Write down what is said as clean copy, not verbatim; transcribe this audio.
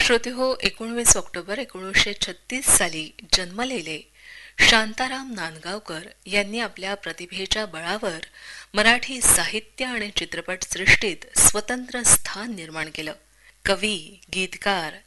श्रोतेहो, 19 October 1936 साली जन्मलेले शांताराम नांदगावकर यांनी आपल्या प्रतिभेच्या बळावर मराठी साहित्य आणि चित्रपट सृष्टीत स्वतंत्र स्थान निर्माण केलं. कवी, गीतकार,